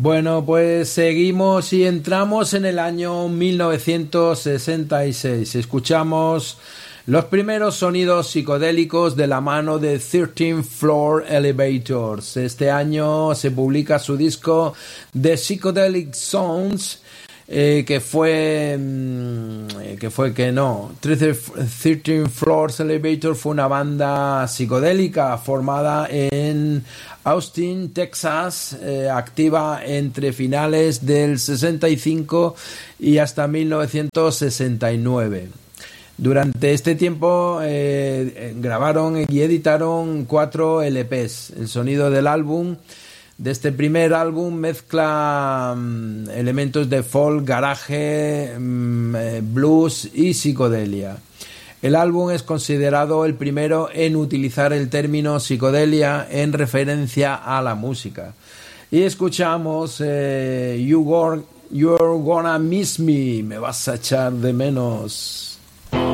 Bueno, pues seguimos y entramos en el año 1966. Escuchamos los primeros sonidos psicodélicos de la mano de 13 Floor Elevators. Este año se publica su disco The Psychedelic Sounds, 13 Floors Elevator fue una banda psicodélica formada en Austin, Texas, activa entre finales del 65 y hasta 1969. Durante este tiempo grabaron y editaron 4 LPs. El sonido del álbum, de este primer álbum, mezcla elementos de folk, garage, blues y psicodelia. El álbum es considerado el primero en utilizar el término psicodelia en referencia a la música. Y escuchamos You're Gonna Miss Me, me vas a echar de menos.